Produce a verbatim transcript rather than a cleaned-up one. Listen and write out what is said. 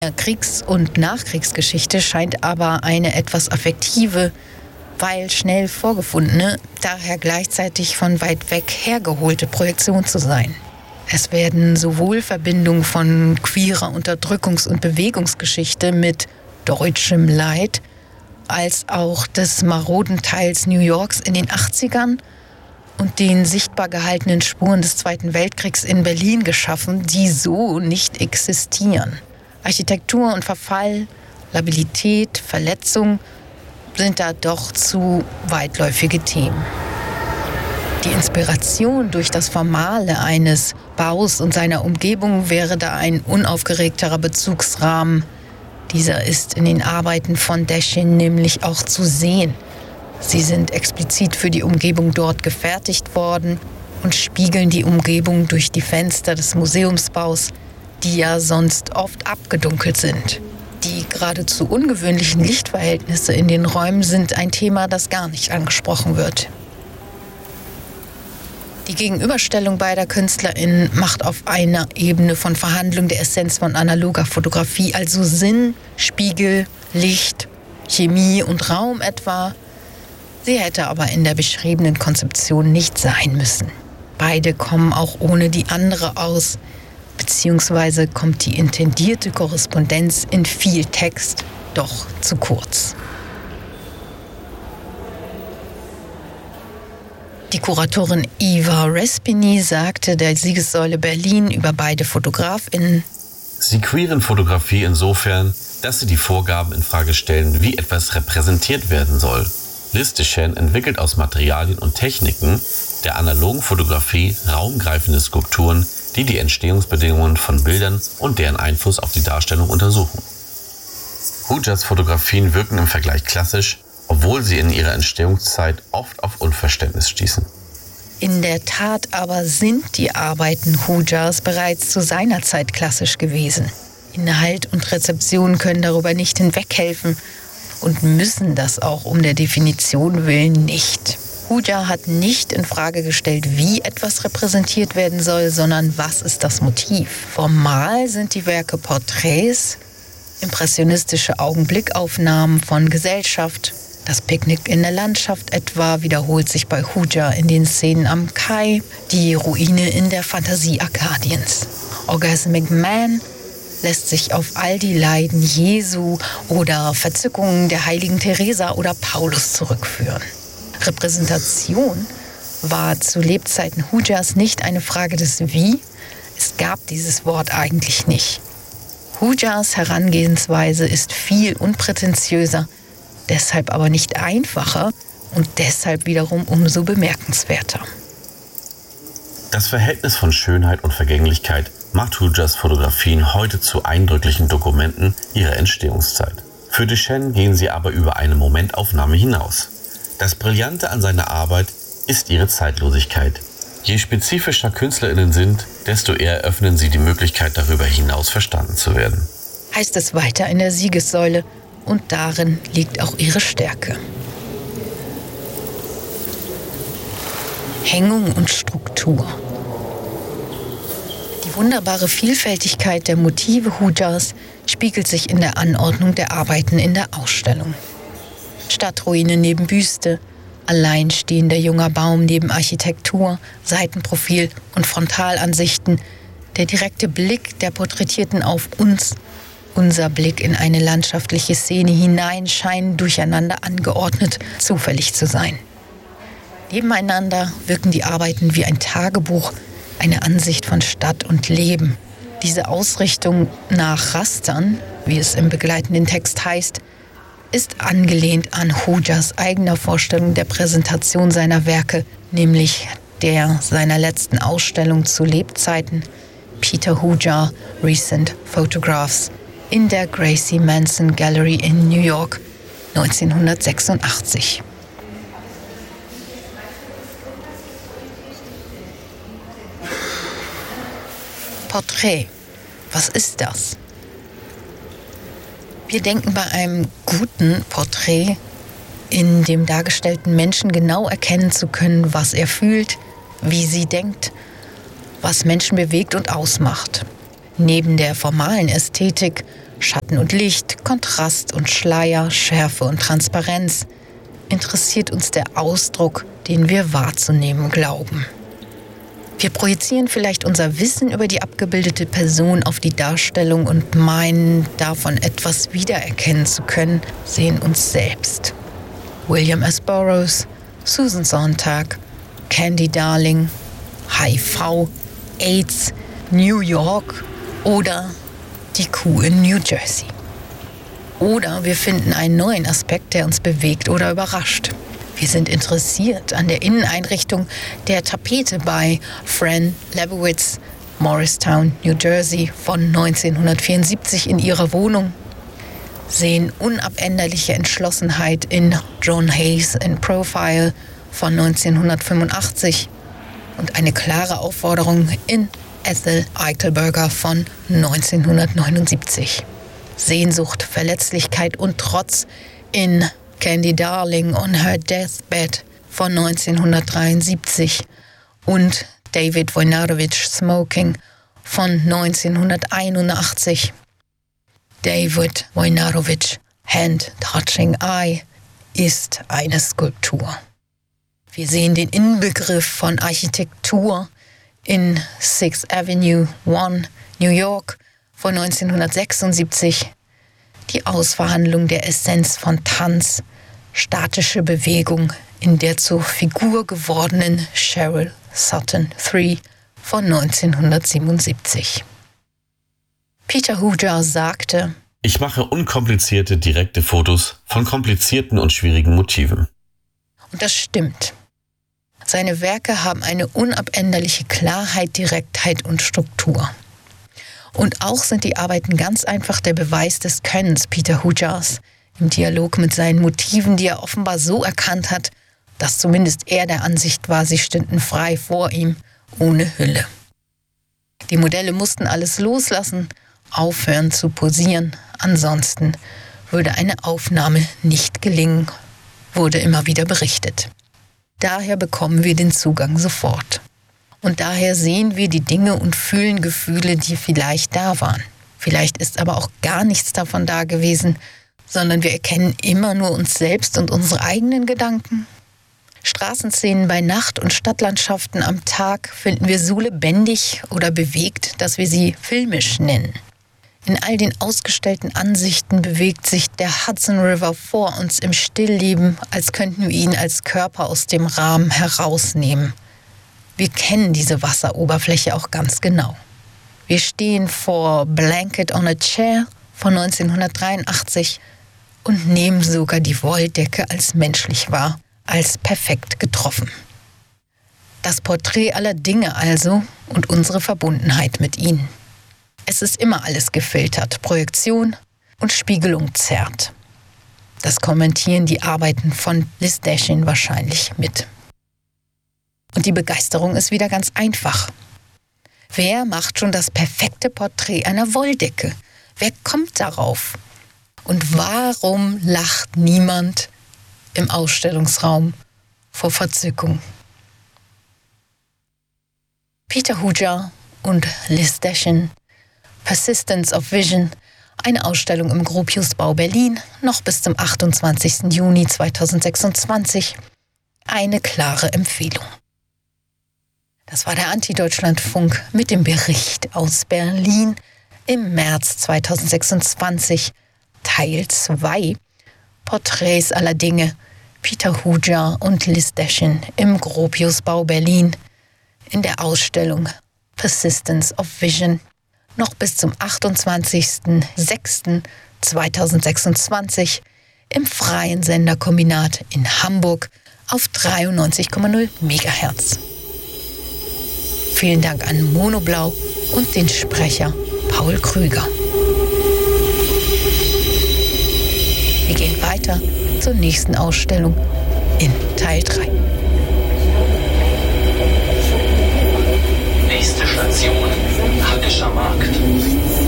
Kriegs- und Nachkriegsgeschichte scheint aber eine etwas affektive, weil schnell vorgefundene, daher gleichzeitig von weit weg hergeholte Projektion zu sein. Es werden sowohl Verbindungen von queerer Unterdrückungs- und Bewegungsgeschichte mit deutschem Leid, als auch des maroden Teils New Yorks in den achtzigern und den sichtbar gehaltenen Spuren des Zweiten Weltkriegs in Berlin geschaffen, die so nicht existieren. Architektur und Verfall, Labilität, Verletzung sind da doch zu weitläufige Themen. Die Inspiration durch das Formale eines Baus und seiner Umgebung wäre da ein unaufgeregterer Bezugsrahmen. Dieser ist in den Arbeiten von Deschênes nämlich auch zu sehen. Sie sind explizit für die Umgebung dort gefertigt worden und spiegeln die Umgebung durch die Fenster des Museumsbaus, die ja sonst oft abgedunkelt sind. Die geradezu ungewöhnlichen Lichtverhältnisse in den Räumen sind ein Thema, das gar nicht angesprochen wird. Die Gegenüberstellung beider KünstlerInnen macht auf einer Ebene von Verhandlung der Essenz von analoger Fotografie, also Sinn, Spiegel, Licht, Chemie und Raum etwa. Sie hätte aber in der beschriebenen Konzeption nicht sein müssen. Beide kommen auch ohne die andere aus, beziehungsweise kommt die intendierte Korrespondenz in viel Text doch zu kurz. Die Kuratorin Eva Respigny sagte der Siegessäule Berlin über beide FotografInnen: Sie queeren Fotografie insofern, dass sie die Vorgaben in Frage stellen, wie etwas repräsentiert werden soll. Liz Deschênes entwickelt aus Materialien und Techniken der analogen Fotografie raumgreifende Skulpturen, die die Entstehungsbedingungen von Bildern und deren Einfluss auf die Darstellung untersuchen. Hoojas Fotografien wirken im Vergleich klassisch, obwohl sie in ihrer Entstehungszeit oft auf Unverständnis stießen. In der Tat aber sind die Arbeiten Hoojas bereits zu seiner Zeit klassisch gewesen. Inhalt und Rezeption können darüber nicht hinweghelfen und müssen das auch um der Definition willen nicht. Hooja hat nicht in Frage gestellt, wie etwas repräsentiert werden soll, sondern was ist das Motiv. Formal sind die Werke Porträts, impressionistische Augenblickaufnahmen von Gesellschaft. Das Picknick in der Landschaft etwa wiederholt sich bei Hooja in den Szenen am Kai, die Ruine in der Fantasie Arkadiens. Orgasmic Man lässt sich auf all die Leiden Jesu oder Verzückungen der heiligen Teresa oder Paulus zurückführen. Repräsentation war zu Lebzeiten Hoojas nicht eine Frage des Wie. Es gab dieses Wort eigentlich nicht. Hoojas Herangehensweise ist viel unprätentiöser, deshalb aber nicht einfacher und deshalb wiederum umso bemerkenswerter. Das Verhältnis von Schönheit und Vergänglichkeit macht Hoojas Fotografien heute zu eindrücklichen Dokumenten ihrer Entstehungszeit. Für Deschênes gehen sie aber über eine Momentaufnahme hinaus. Das Brillante an seiner Arbeit ist ihre Zeitlosigkeit. Je spezifischer KünstlerInnen sind, desto eher öffnen sie die Möglichkeit, darüber hinaus verstanden zu werden. Heißt es weiter in der Siegessäule, und darin liegt auch ihre Stärke. Hängung und Struktur. Die wunderbare Vielfältigkeit der Motive Hoojas spiegelt sich in der Anordnung der Arbeiten in der Ausstellung. Stadtruine neben Büste, alleinstehender junger Baum neben Architektur, Seitenprofil und Frontalansichten, der direkte Blick der Porträtierten auf uns, unser Blick in eine landschaftliche Szene hinein scheinen durcheinander angeordnet, zufällig zu sein. Nebeneinander wirken die Arbeiten wie ein Tagebuch, eine Ansicht von Stadt und Leben. Diese Ausrichtung nach Rastern, wie es im begleitenden Text heißt, ist angelehnt an Hoojas eigener Vorstellung der Präsentation seiner Werke, nämlich der seiner letzten Ausstellung zu Lebzeiten, Peter Hooja, Recent Photographs, in der Gracie Manson Gallery in New York neunzehnhundertsechsundachtzig. Porträt. Was ist das? Wir denken bei einem guten Porträt in dem dargestellten Menschen genau erkennen zu können, was er fühlt, wie sie denkt, was Menschen bewegt und ausmacht. Neben der formalen Ästhetik Schatten und Licht, Kontrast und Schleier, Schärfe und Transparenz, interessiert uns der Ausdruck, den wir wahrzunehmen glauben. Wir projizieren vielleicht unser Wissen über die abgebildete Person auf die Darstellung und meinen, davon etwas wiedererkennen zu können, sehen uns selbst. William S. Burroughs, Susan Sontag, Candy Darling, H I V, AIDS, New York oder die Kuh in New Jersey. Oder wir finden einen neuen Aspekt, der uns bewegt oder überrascht. Wir sind interessiert an der Inneneinrichtung der Tapete bei Fran Lebowitz, Morristown, New Jersey von neunzehnhundertvierundsiebzig in ihrer Wohnung, sehen unabänderliche Entschlossenheit in John Hayes in Profile von neunzehnhundertfünfundachtzig und eine klare Aufforderung in Ethel Eichelberger von neunzehnhundertneunundsiebzig. Sehnsucht, Verletzlichkeit und Trotz in Candy Darling on Her Deathbed von neunzehnhundertdreiundsiebzig und David Wojnarowicz Smoking von neunzehnhunderteinundachtzig. David Wojnarowicz Hand Touching Eye ist eine Skulptur. Wir sehen den Inbegriff von Architektur in Sixth Avenue One, New York von neunzehnhundertsechsundsiebzig, die Ausverhandlung der Essenz von Tanz, statische Bewegung in der zur Figur gewordenen Cheryl Sutton drei von neunzehnhundertsiebenundsiebzig. Peter Hujar sagte: Ich mache unkomplizierte, direkte Fotos von komplizierten und schwierigen Motiven. Und das stimmt. Seine Werke haben eine unabänderliche Klarheit, Direktheit und Struktur. Und auch sind die Arbeiten ganz einfach der Beweis des Könnens Peter Hujars im Dialog mit seinen Motiven, die er offenbar so erkannt hat, dass zumindest er der Ansicht war, sie stünden frei vor ihm, ohne Hülle. Die Modelle mussten alles loslassen, aufhören zu posieren, ansonsten würde eine Aufnahme nicht gelingen, wurde immer wieder berichtet. Daher bekommen wir den Zugang sofort. Und daher sehen wir die Dinge und fühlen Gefühle, die vielleicht da waren. Vielleicht ist aber auch gar nichts davon da gewesen, sondern wir erkennen immer nur uns selbst und unsere eigenen Gedanken. Straßenszenen bei Nacht und Stadtlandschaften am Tag finden wir so lebendig oder bewegt, dass wir sie filmisch nennen. In all den ausgestellten Ansichten bewegt sich der Hudson River vor uns im Stillleben, als könnten wir ihn als Körper aus dem Rahmen herausnehmen. Wir kennen diese Wasseroberfläche auch ganz genau. Wir stehen vor Blanket on a Chair von neunzehnhundertdreiundachtzig und nehmen sogar die Wolldecke als menschlich wahr, als perfekt getroffen. Das Porträt aller Dinge also und unsere Verbundenheit mit ihnen. Es ist immer alles gefiltert, Projektion und Spiegelung zerrt. Das kommentieren die Arbeiten von Liz Dashin wahrscheinlich mit. Und die Begeisterung ist wieder ganz einfach. Wer macht schon das perfekte Porträt einer Wolldecke? Wer kommt darauf? Und warum lacht niemand im Ausstellungsraum vor Verzückung? Peter Hujar und Liz Dashin, Persistence of Vision, eine Ausstellung im Gropiusbau Berlin, noch bis zum achtundzwanzigsten Juni zweitausendsechsundzwanzig. Eine klare Empfehlung. Das war der Anti-Deutschlandfunk mit dem Bericht aus Berlin im März zweitausendsechsundzwanzig, Teil zwei. Porträts aller Dinge, Peter Hujar und Liz Dashin im Gropiusbau Berlin in der Ausstellung Persistence of Vision, noch bis zum achtundzwanzigsten sechsten zweitausendsechsundzwanzig im Freien Senderkombinat in Hamburg auf dreiundneunzig Komma null Megahertz. Vielen Dank an Monoblau und den Sprecher Paul Krüger. Wir gehen weiter zur nächsten Ausstellung in Teil drei. Nächste Station, Hackischer Markt.